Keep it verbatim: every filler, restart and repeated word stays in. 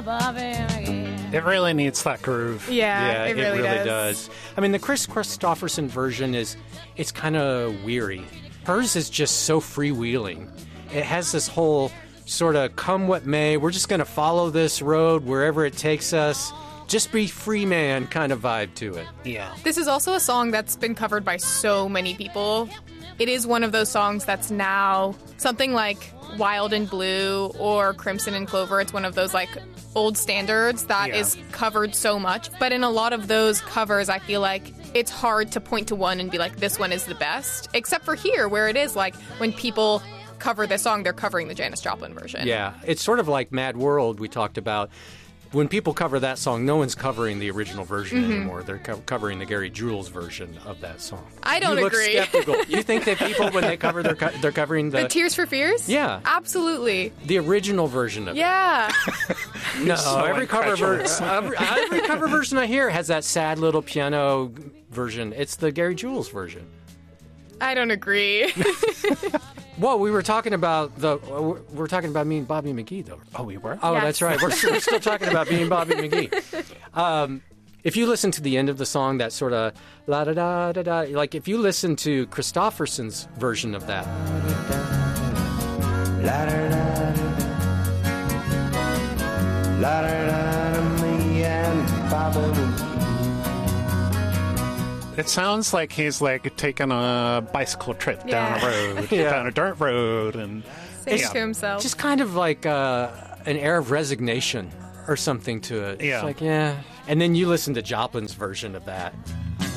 Bobby McGee. It really needs that groove. Yeah, Yeah, it really, does. I mean, the Chris Christopherson version is, it's kind of weary. Hers is just so freewheeling. It has this whole sort of come what may, we're just going to follow this road wherever it takes us. Just be free man kind of vibe to it. Yeah. This is also a song that's been covered by so many people. It is one of those songs that's now something like Wild and Blue or Crimson and Clover. It's one of those like old standards that Yeah. is covered so much. But in a lot of those covers, I feel like it's hard to point to one and be like, this one is the best. Except for here, where it is like when people cover this song, they're covering the Janis Joplin version. Yeah, it's sort of like Mad World we talked about. When people cover that song, no one's covering the original version Mm-hmm. anymore. They're co- covering the Gary Jules version of that song. I don't you look agree. skeptical. You think that people, when they cover, they're, co- they're covering the The Tears for Fears? Yeah. Absolutely. the original version of Yeah. it. No, so every cover incredulous. version, every, every cover version I hear has that sad little piano version. It's the Gary Jules version. I don't agree. Well, we were talking about the. We we're talking about me and Bobby McGee, though. Oh, we were? Oh, Yes. that's right. We're, we're still talking about me and Bobby McGee. Um, if you listen to the end of the song, that sort of la da da da da, like if you listen to Christofferson's version of that, La da da da la da da da me and Bobby McGee. It sounds like he's like taking a bicycle trip down Yeah. a road, Yeah. down a dirt road, and Sings Yeah. to himself. just kind of like uh, an air of resignation or something to it. Yeah. It's like, yeah. And then you listen to Joplin's version of that.